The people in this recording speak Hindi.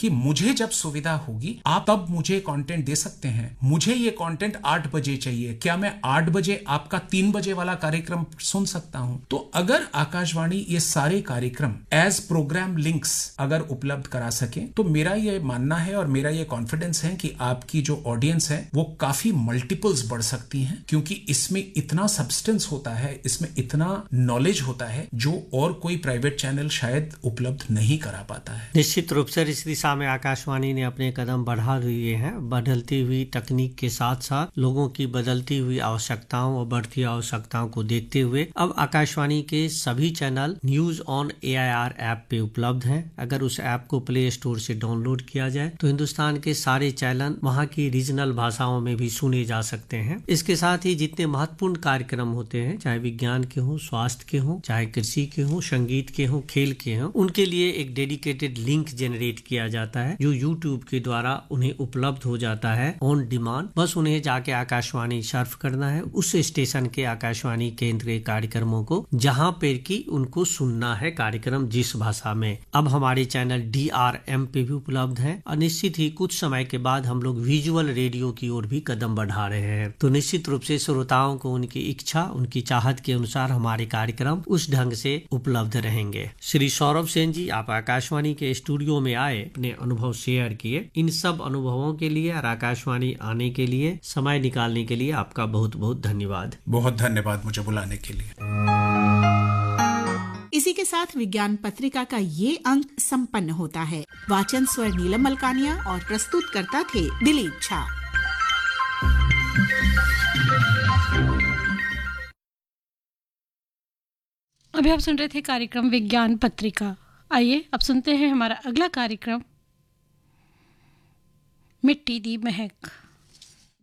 कि मुझे जब सुविधा होगी आप तब मुझे कंटेंट दे सकते हैं। मुझे ये कंटेंट 8 बजे चाहिए, क्या मैं 8 बजे आपका 3 बजे वाला कार्यक्रम सुन सकता हूं? तो अगर आकाशवाणी ये सारे कार्यक्रम एज प्रोग्राम लिंक्स अगर उपलब्ध करा सके तो मेरा ये मानना है और मेरा ये कॉन्फिडेंस है कि आपकी जो ऑडियंस है वो काफी मल्टीपल्स बढ़ सकती है, क्योंकि इसमें इतना सब्सटेंस होता है, इसमें इतना नॉलेज होता है जो और कोई प्राइवेट चैनल शायद उपलब्ध नहीं करा पाता है। निश्चित रूप से इस दिशा में आकाशवाणी ने अपने कदम बढ़ा लिए हैं। बदलती हुई तकनीक के साथ साथ लोगों की बदलती हुई आवश्यकताओं और बढ़ती आवश्यकताओं को देखते हुए अब आकाशवाणी के सभी channel news on AIR app पे उपलब्ध हैं। अगर उस ऐप को प्ले स्टोर से डाउनलोड किया जाए तो हिंदुस्तान के सारे चैनल वहाँ की रीजनल भाषाओं में भी सुने जा सकते हैं। इसके साथ ही जितने महत्वपूर्ण कार्यक्रम होते हैं, चाहे विज्ञान के हों, स्वास्थ्य के हों, चाहे कृषि के हों, संगीत के हों, खेल के हों, उनके लिए एक डेडिकेटेड लिंक जनरेट किया जाता है जो YouTube के द्वारा उन्हें उपलब्ध हो जाता है ऑन डिमांड। बस उन्हें जाके आकाशवाणी सर्फ करना है उस स्टेशन के आकाशवाणी केंद्र के कार्यक्रमों को जहाँ पर की उनको सुनना है कार्यक्रम जिस भाषा में। अब हमारे चैनल DRM पे भी उपलब्ध है और निश्चित ही कुछ समय के बाद हम लोग विजुअल रेडियो की ओर भी कदम बढ़ा रहे हैं। तो निश्चित रूप से श्रोताओं को उनकी इच्छा, उनकी चाहत के अनुसार हमारे कार्यक्रम उस ढंग से उपलब्ध रहेंगे। श्री सौरभ सेन जी, आप आकाशवाणी के स्टूडियो में आए, अपने अनुभव शेयर किए। इन सब अनुभवों के लिए और आकाशवाणी आने के लिए समय निकालने के लिए आपका बहुत बहुत धन्यवाद। बहुत धन्यवाद मुझे बुलाने के लिए। इसी के साथ विज्ञान पत्रिका का ये अंक संपन्न होता है। वाचन स्वर नीलम मलकानिया और प्रस्तुत करता थे दिलीप झा। अभी आप सुन रहे थे कार्यक्रम विज्ञान पत्रिका। आइए अब सुनते हैं हमारा अगला कार्यक्रम, मिट्टी दी महक।